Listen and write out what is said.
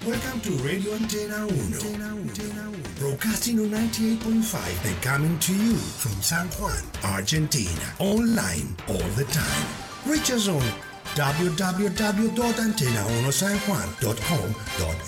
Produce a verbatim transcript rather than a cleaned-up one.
Welcome to Radio Antena Uno, broadcasting on ninety-eight point five and coming to you from San Juan, Argentina, online all the time. Reach us on w w w dot antena uno san juan dot com dot